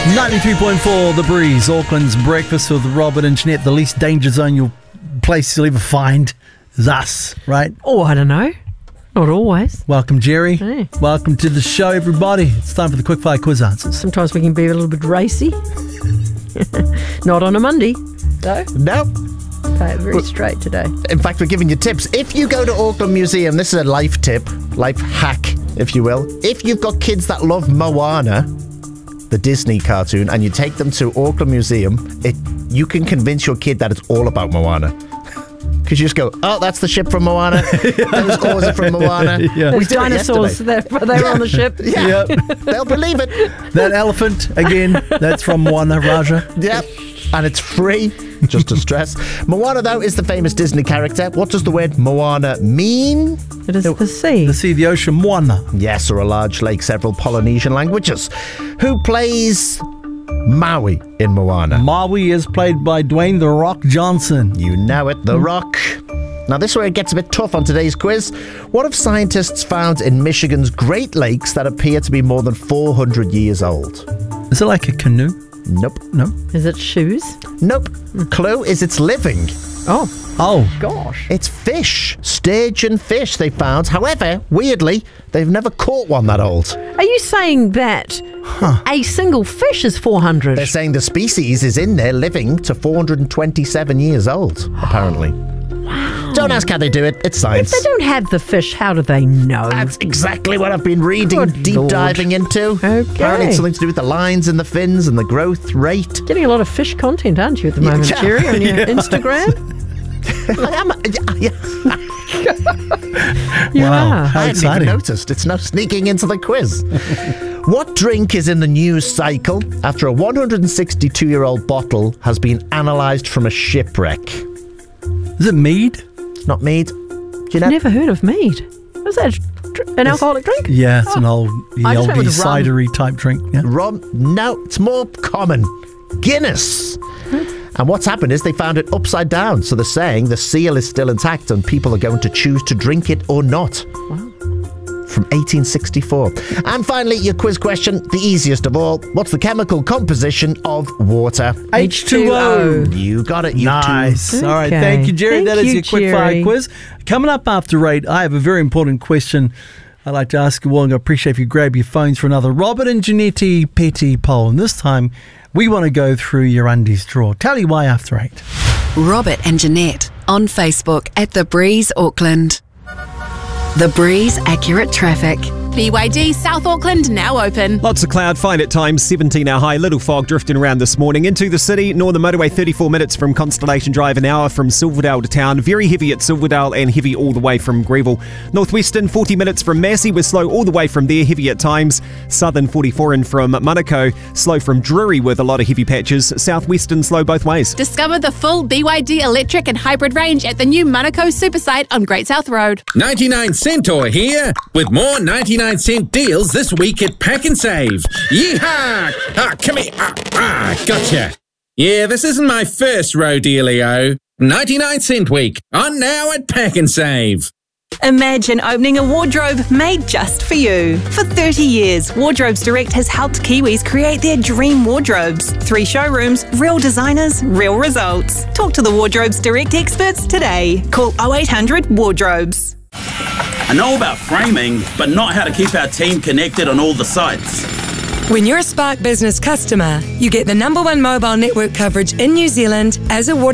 93.4 The Breeze, Auckland's breakfast with Robert and Jeanette. The least danger zone place you'll ever find is us, right? Oh, I don't know. Not always. Welcome, Jerry. Hey. Welcome to the show, everybody. It's time for the quickfire quiz answers. Sometimes we can be a little bit racy. Not on a Monday, though. No. Play it very straight today. In fact, we're giving you tips. If you go to Auckland Museum, this is a life tip, life hack, if you will. If you've got kids that love Moana, the Disney cartoon, and you take them to Auckland Museum, you can convince your kid that it's all about Moana. Because you just go, oh, that's the ship from Moana. Those oars are from Moana. Yeah. There's dinosaurs. They were on the ship. Yeah, they'll believe it. That elephant, again, that's from Moana Raja. Yep, and it's free, just to stress. Moana, though, is the famous Disney character. What does the word Moana mean? It is the sea. The sea, the ocean, Moana. Yes, or a large lake, several Polynesian languages. Who plays Maui in Moana? Maui is played by Dwayne The Rock Johnson. You know it, The Rock. Now, this is where it gets a bit tough on today's quiz. What have scientists found in Michigan's Great Lakes that appear to be more than 400 years old? Is it like a canoe? Nope. No. Is it shoes? Nope. Clue is it's living. Oh. Gosh. It's fish. Sturgeon fish they found. However, weirdly, they've never caught one that old. Are you saying that a single fish is 400? They're saying the species is in there living to 427 years old, apparently. Wow. Don't ask how they do it. It's science. If they don't have the fish, how do they know? That's exactly what I've been reading, Good deep Lord. diving into. Okay. Apparently it's something to do with the lines in the fins and the growth rate. Getting a lot of fish content, aren't you, at the moment, Yeah. Jerry, on your Instagram? I am. You Wow. are. How I hadn't even exciting. noticed. It's now sneaking into the quiz. What drink is in the news cycle after a 162-year-old bottle has been analysed from a shipwreck? Is it mead? It's not mead. Jeanette? Never heard of mead. Is that an alcoholic drink? Yeah, it's an old, I just went oldie with rum. cidery type drink. Yeah. Rum? No, it's more common. Guinness. And what's happened is they found it upside down. So they're saying the seal is still intact and people are going to choose to drink it or not. Wow. From 1864. And finally, your quiz question, the easiest of all. What's the chemical composition of water? H2O. You got it, you Nice. Okay. All right. Thank you, Jerry. Thank That is you, your quick fire Jerry. quiz. Coming up after 8, I have a very important question I'd like to ask you all, and I appreciate if you grab your phones for another Robert and Jeanette Petty poll. And this time, we want to go through your undies drawer. Tell you why after 8. Robert and Jeanette on Facebook at The Breeze Auckland. The Breeze Accurate Traffic. BYD South Auckland now open. Lots of cloud, fine at times, 17 hour high, little fog drifting around this morning. Into the city, Northern Motorway 34 minutes from Constellation Drive, an hour from Silverdale to town. Very heavy at Silverdale and heavy all the way from Greville. Northwestern 40 minutes from Massey, we're slow all the way from there, heavy at times. Southern 44 in from Manukau, slow from Drury with a lot of heavy patches. Southwestern slow both ways. Discover the full BYD electric and hybrid range at the new Manukau Supersite on Great South Road. 99 Centaur here with more 99 cent deals this week at Pack and Save. Yeehaw! Come here. Gotcha. Yeah, this isn't my first rodeo. 99 cent week on now at Pack and Save. Imagine opening a wardrobe made just for you. For 30 years, Wardrobes Direct has helped Kiwis create their dream wardrobes. 3 showrooms, real designers, real results. Talk to the Wardrobes Direct experts today. Call 0800 Wardrobes. I know about framing, but not how to keep our team connected on all the sites. When you're a Spark Business customer, you get the #1 mobile network coverage in New Zealand as a